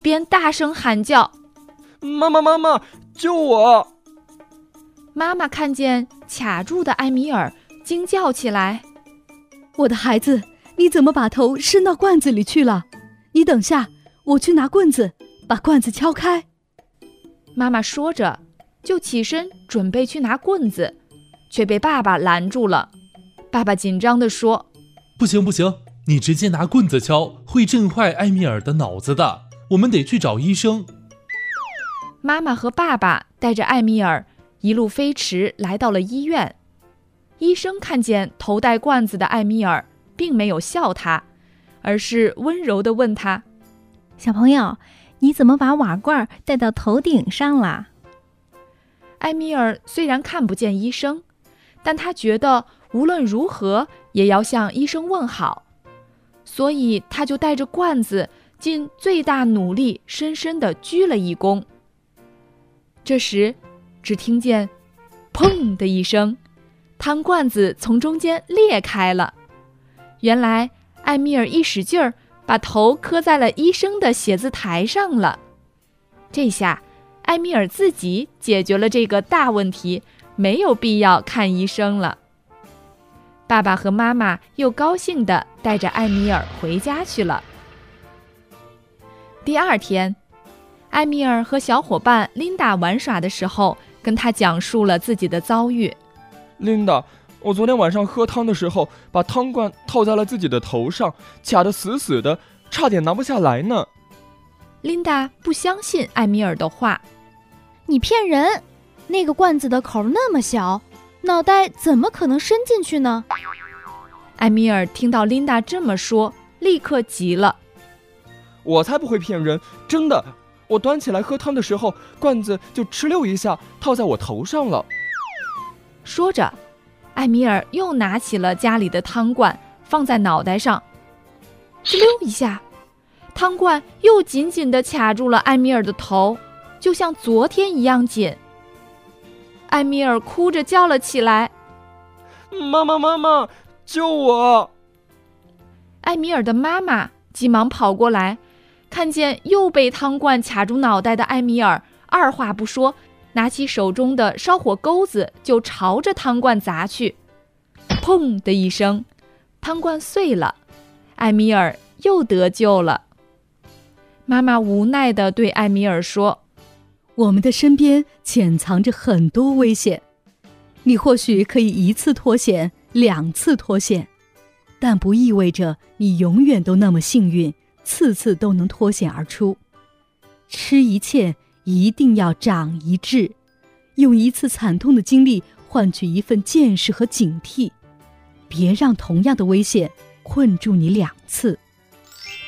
边大声喊叫： 妈妈，妈妈，救我！ 妈妈看见卡住的艾米尔，惊叫起来： 我的孩子，你怎么把头伸到罐子里去了？你等下，我去拿棍子，把罐子敲开。 妈妈说着，就起身准备去拿棍子，却被爸爸拦住了。爸爸紧张地说： 不行，你直接拿棍子敲，会震坏艾米尔的脑子的。我们得去找医生。 妈妈和爸爸带着艾米尔一路飞驰来到了医院。医生看见头戴罐子的艾米尔，并没有笑他，而是温柔地问他： 小朋友，你怎么把瓦罐戴到头顶上了？ 艾米尔虽然看不见医生，但他觉得无论如何也要向医生问好，所以他就带着罐子尽最大努力深深地鞠了一躬。这时只听见砰的一声，汤罐子从中间裂开了。原来艾米尔一使劲儿，把头磕在了医生的写字台上了。这下艾米尔自己解决了这个大问题，没有必要看医生了。爸爸和妈妈又高兴地带着艾米尔回家去了。第二天，艾米尔和小伙伴琳达玩耍的时候，跟她讲述了自己的遭遇。 琳达，我昨天晚上喝汤的时候，把汤罐套在了自己的头上，卡得死死的，差点拿不下来呢。 琳达不相信艾米尔的话。 你骗人！那个罐子的口那么小，脑袋怎么可能伸进去呢？ 艾米尔听到琳达这么说，立刻急了。 我才不会骗人，真的，我端起来喝汤的时候，罐子就哧溜一下套在我头上了。 说着，艾米尔又拿起了家里的汤罐，放在脑袋上，哧溜一下，汤罐又紧紧地卡住了艾米尔的头，就像昨天一样紧。艾米尔哭着叫了起来： 妈妈，妈妈，救我！ 艾米尔的妈妈急忙跑过来，看见又被汤罐卡住脑袋的艾米尔，二话不说，拿起手中的烧火钩子就朝着汤罐砸去。砰的一声，汤罐碎了，艾米尔又得救了。妈妈无奈地对艾米尔说： 我们的身边潜藏着很多危险，你或许可以一次脱险，2次脱险，但不意味着你永远都那么幸运，次次都能脱险而出。吃一堑一定要长一智，用一次惨痛的经历换取一份见识和警惕，别让同样的危险困住你2次。